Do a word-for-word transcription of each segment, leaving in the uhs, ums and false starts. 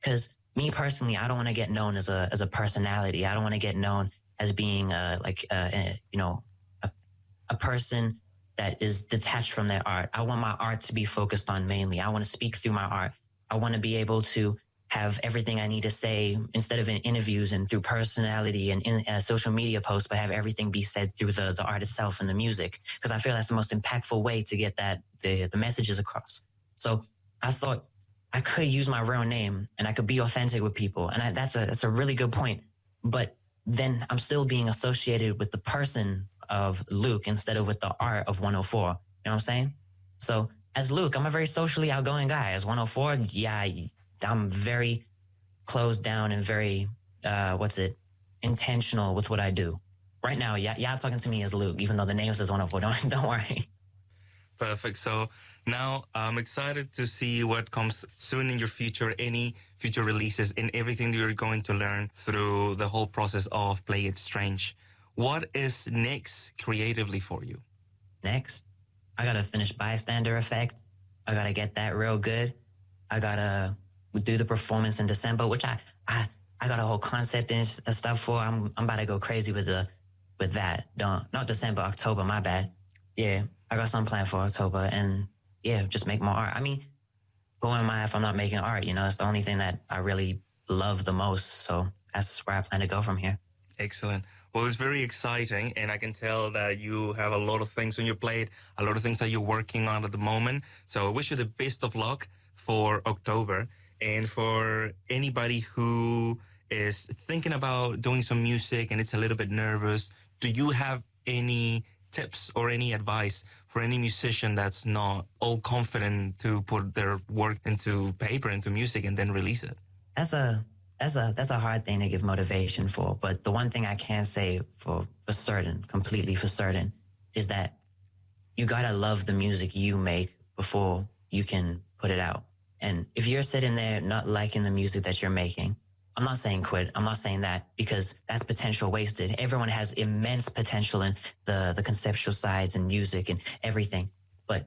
Because me personally, I don't want to get known as a as a personality. I don't want to get known as being uh, like uh, uh, you know a, a person that is detached from their art. I want my art to be focused on mainly. I want to speak through my art. I want to be able to have everything I need to say instead of in interviews and through personality and in uh, social media posts, but have everything be said through the, the art itself and the music. Because I feel that's the most impactful way to get that the, the messages across. So I thought I could use my real name and I could be authentic with people. And I, that's a that's a really good point. But then I'm still being associated with the person of Luke instead of with the art of one oh four. You know what I'm saying? So as Luke, I'm a very socially outgoing guy. As one oh four, yeah, I'm very closed down and very, uh, what's it, intentional with what I do. Right now, yeah, y'all talking to me as Luke, even though the name says one oh four. Don't, don't worry. Perfect. So now I'm excited to see what comes soon in your future, any future releases and everything that you're going to learn through the whole process of Play It Strange. What is next creatively for you? Next, I got to finish Bystander Effect. I got to get that real good. I got to do the performance in December, which I, I, I got a whole concept and stuff for. I'm, I'm about to go crazy with the, with that. Don't, not December, October, my bad. Yeah, I got something planned for October and yeah, just make more art. I mean, who am I if I'm not making art? You know, it's the only thing that I really love the most. So that's where I plan to go from here. Excellent. Well, it's very exciting, and I can tell that you have a lot of things on your plate, a lot of things that you're working on at the moment. So I wish you the best of luck for October. And for anybody who is thinking about doing some music and it's a little bit nervous, do you have any tips or any advice for any musician that's not all confident to put their work into paper, into music, and then release it? That's a that's a that's a hard thing to give motivation for. But the one thing I can say for for certain, completely for certain, is that you gotta love the music you make before you can put it out. And if you're sitting there not liking the music that you're making, I'm not saying quit. I'm not saying that, because that's potential wasted. Everyone has immense potential in the, the conceptual sides and music and everything. But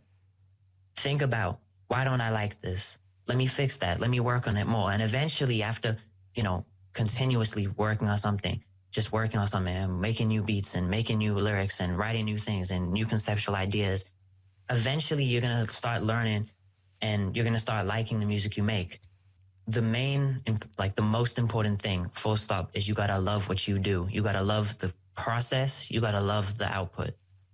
think about, why don't I like this? Let me fix that. Let me work on it more. And eventually, after, you know, continuously working on something, just working on something and making new beats and making new lyrics and writing new things and new conceptual ideas, eventually you're going to start learning and you're going to start liking the music you make. The main, like the most important thing, full stop, is you gotta love what you do. You gotta love the process. You gotta love the output.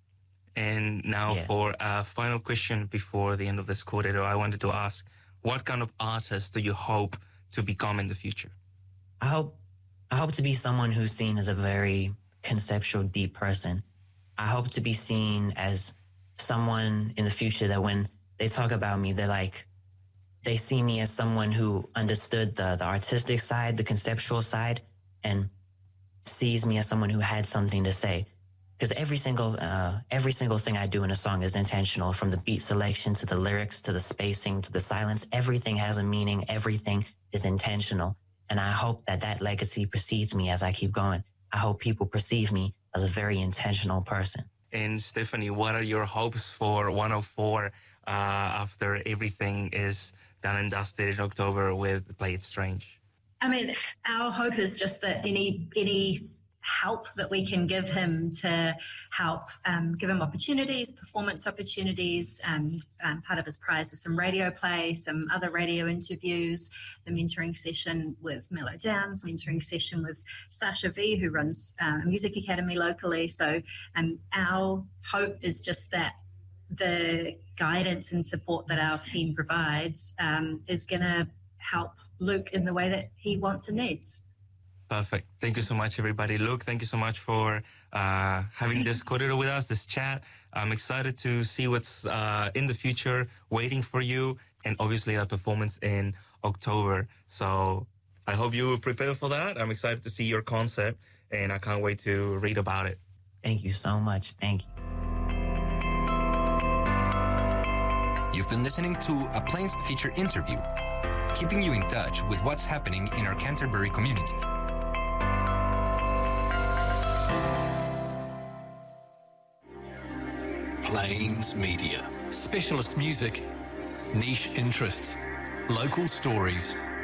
And now yeah. for a final question before the end of this corridor, I wanted to ask, what kind of artist do you hope to become in the future? I hope, I hope to be someone who's seen as a very conceptual, deep person. I hope to be seen as someone in the future that when they talk about me, they're like, they see me as someone who understood the, the artistic side, the conceptual side, and sees me as someone who had something to say. Because every single uh, every single thing I do in a song is intentional, from the beat selection to the lyrics to the spacing to the silence. Everything has a meaning. Everything is intentional. And I hope that that legacy precedes me as I keep going. I hope people perceive me as a very intentional person. And Stephanie, what are your hopes for one oh four uh, after everything is done and dusted in October with Play It Strange? I mean, our hope is just that any any help that we can give him to help um, give him opportunities, performance opportunities. Um, um, part of his prize is some radio play, some other radio interviews, the mentoring session with Mellow Downs, mentoring session with Sasha V, who runs uh, a music academy locally. So um, our hope is just that the guidance and support that our team provides um, is going to help Luke in the way that he wants and needs. Perfect. Thank you so much, everybody. Luke, thank you so much for uh, having this corridor with us, this chat. I'm excited to see what's uh, in the future waiting for you, and obviously that performance in October. So I hope you prepare for that. I'm excited to see your concept, and I can't wait to read about it. Thank you so much. Thank you. You've been listening to a Plains feature interview, keeping you in touch with what's happening in our Canterbury community. Plains Media. Specialist music, niche interests, local stories.